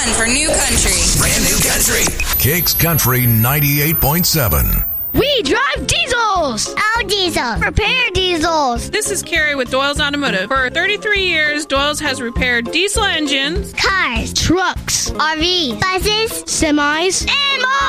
fun for New Country. Brand New Country. Kicks Country 98.7. We drive diesels! All diesel. Repair diesels! This is Carrie with Doyle's Automotive. For 33 years, Doyle's has repaired diesel engines, Cars. Trucks! RVs. Buses. Semis! And more!